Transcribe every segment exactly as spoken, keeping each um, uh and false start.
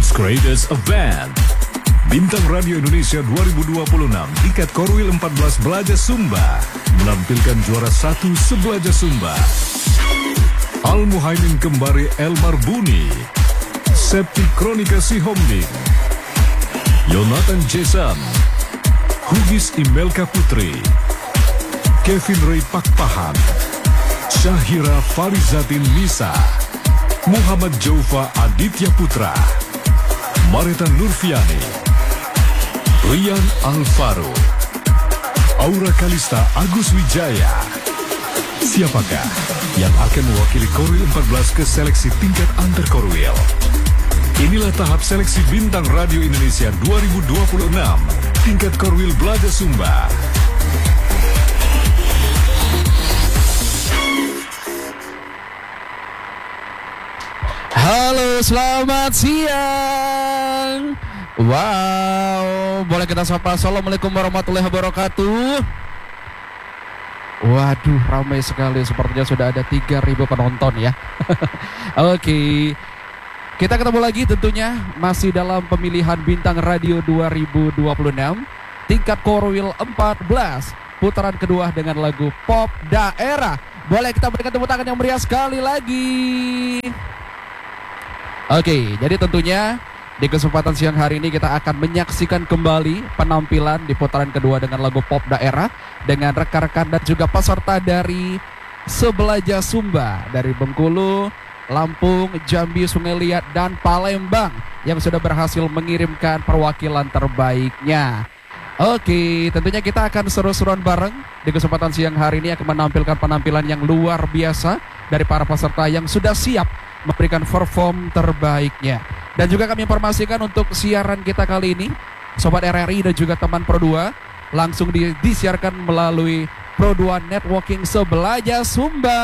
World's Greatest Event. Bintang Radio Indonesia dua ribu dua puluh enam tingkat Korwil empat belas Belaja Sumba menampilkan juara satu sebelaja Sumba. Al Muhaimin Kembari Elmar Buni, Septi Kronika Sihombing, Yonatan Jason, Hugis Imelka Putri, Kevin Ray Pakpahan, Syahira Farizatin Nisa, Muhammad Jaufa Aditya Putra, Mareta Nurfiani, Rian Alvaro, Aura Kalista Agus Wijaya. Siapakah yang akan mewakili Korwil empat belas ke seleksi tingkat antar Korwil? Inilah tahap seleksi Bintang Radio Indonesia dua ribu dua puluh enam tingkat Korwil Belaja Sumba. Halo, selamat siang. Wow, boleh kita sapa. Assalamualaikum warahmatullahi wabarakatuh. Waduh, ramai sekali. Sepertinya sudah ada tiga ribu penonton ya. Oke, okay. Kita ketemu lagi tentunya masih dalam pemilihan Bintang Radio dua ribu dua puluh enam tingkat Korwil empat belas putaran kedua dengan lagu Pop Daerah. Boleh kita berikan tepuk tangan yang meriah sekali lagi. Oke, okay, jadi tentunya di kesempatan siang hari ini kita akan menyaksikan kembali penampilan di putaran kedua dengan lagu Pop Daerah dengan rekan-rekan dan juga peserta dari Sebelaja Sumba dari Bengkulu, Lampung, Jambi, Sungai Liat, dan Palembang yang sudah berhasil mengirimkan perwakilan terbaiknya. Oke, tentunya kita akan seru-seruan bareng di kesempatan siang hari ini akan menampilkan penampilan yang luar biasa dari para peserta yang sudah siap memberikan perform terbaiknya. Dan juga kami informasikan untuk siaran kita kali ini Sobat R R I dan juga teman Pro dua langsung di, disiarkan melalui Pro dua Networking Sebelaja Sumba.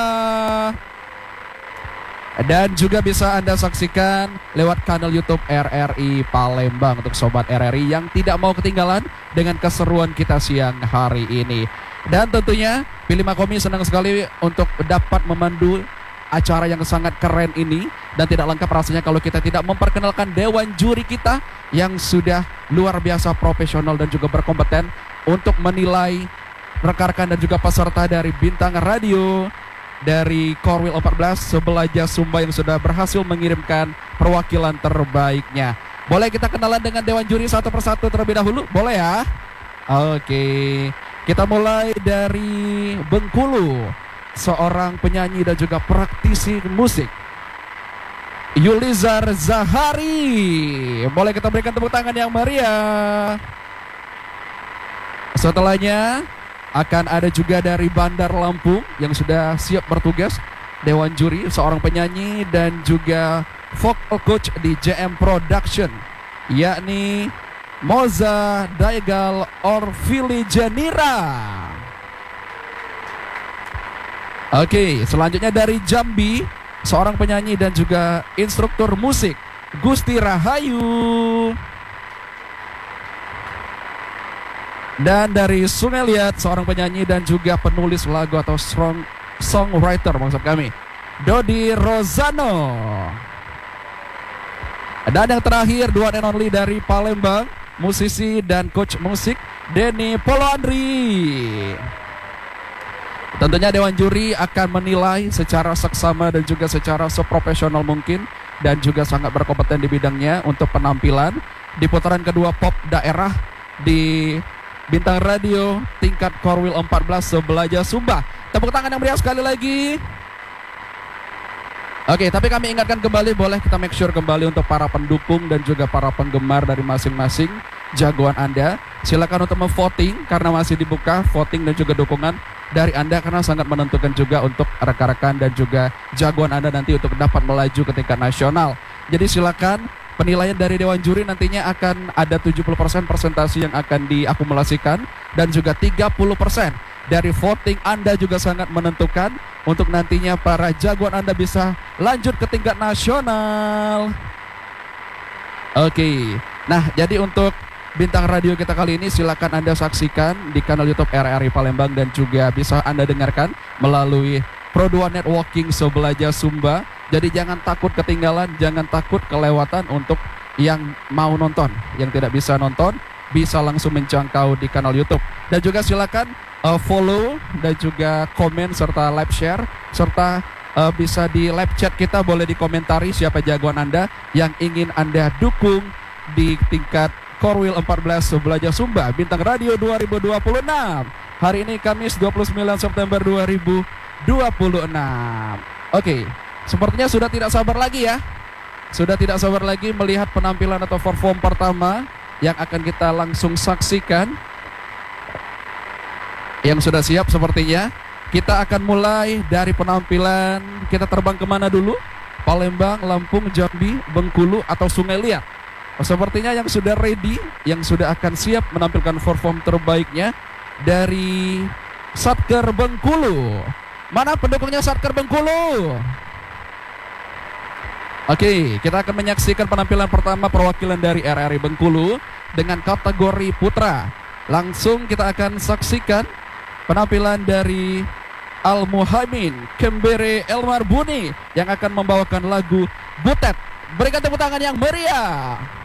Dan juga bisa Anda saksikan lewat kanal YouTube R R I Palembang untuk Sobat R R I yang tidak mau ketinggalan dengan keseruan kita siang hari ini. Dan tentunya Pilih Makomi senang sekali untuk dapat memandu acara yang sangat keren ini. Dan tidak lengkap rasanya kalau kita tidak memperkenalkan dewan juri kita yang sudah luar biasa profesional dan juga berkompeten untuk menilai rekan-rekan dan juga peserta dari Bintang Radio dari Korwil empat belas Sebelaja Sumba yang sudah berhasil mengirimkan perwakilan terbaiknya. Boleh kita kenalan dengan dewan juri satu persatu terlebih dahulu? Boleh ya? Oke, kita mulai dari Bengkulu, seorang penyanyi dan juga praktisi musik, Yulizar Zahari. Boleh kita berikan tepuk tangan yang meriah. Setelahnya akan ada juga dari Bandar Lampung yang sudah siap bertugas, dewan juri, seorang penyanyi dan juga vocal coach di J M Production, yakni Moza Daigal Orvili Janira. Oke, selanjutnya dari Jambi, seorang penyanyi dan juga instruktur musik, Gusti Rahayu. Dan dari Sungai Liat, seorang penyanyi dan juga penulis lagu atau song, songwriter maksud kami, Dodi Rozano. Dan yang terakhir, dua and only dari Palembang, musisi dan coach musik, Denny Poloandri. Tentunya dewan juri akan menilai secara seksama dan juga secara seprofesional mungkin dan juga sangat berkompeten di bidangnya untuk penampilan di putaran kedua Pop Daerah di Bintang Radio tingkat Korwil empat belas Sebelaja Sumba. Tepuk tangan yang meriah sekali lagi. Oke, tapi kami ingatkan kembali, boleh kita make sure kembali untuk para pendukung dan juga para penggemar dari masing-masing jagoan Anda. Silakan untuk memvoting karena masih dibuka voting dan juga dukungan dari Anda karena sangat menentukan juga untuk rekan-rekan dan juga jagoan Anda nanti untuk dapat melaju ke tingkat nasional. Jadi silakan, penilaian dari dewan juri nantinya akan ada tujuh puluh persen presentasi yang akan diakumulasikan dan juga tiga puluh persen dari voting Anda juga sangat menentukan untuk nantinya para jagoan Anda bisa lanjut ke tingkat nasional. Oke, nah jadi untuk Bintang Radio kita kali ini silakan Anda saksikan di kanal YouTube R R I Palembang dan juga bisa Anda dengarkan melalui Pro dua Networking Sebelaja Sumba. Jadi jangan takut ketinggalan, jangan takut kelewatan untuk yang mau nonton, yang tidak bisa nonton bisa langsung menjangkau di kanal YouTube. Dan juga silakan uh, follow dan juga komen serta live share serta uh, bisa di live chat kita, boleh dikomentari siapa jagoan Anda yang ingin Anda dukung di tingkat Korwil empat belas Belajar Sumba Bintang Radio dua ribu dua puluh enam. Hari ini Kamis dua puluh sembilan September dua ribu dua puluh enam. Oke, sepertinya sudah tidak sabar lagi ya. Sudah tidak sabar lagi melihat penampilan atau perform pertama yang akan kita langsung saksikan. Yang sudah siap sepertinya. Kita akan mulai dari penampilan. Kita terbang kemana dulu? Palembang, Lampung, Jambi, Bengkulu atau Sungai Liat? Sepertinya yang sudah ready, yang sudah akan siap menampilkan perform terbaiknya dari Satker Bengkulu. Mana pendukungnya Satker Bengkulu? Oke, kita akan menyaksikan penampilan pertama perwakilan dari R R I Bengkulu dengan kategori putra. Langsung kita akan saksikan penampilan dari Al Muhaimin Kembere Elmar Buni yang akan membawakan lagu Butet. Berikan tepuk tangan yang meriah.